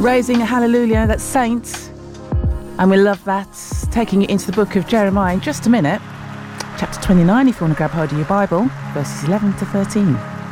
Raising a hallelujah, that's saints. And we love that. Taking it into the book of Jeremiah in just a minute. Chapter 29, if you want to grab hold of your Bible, verses 11 to 13.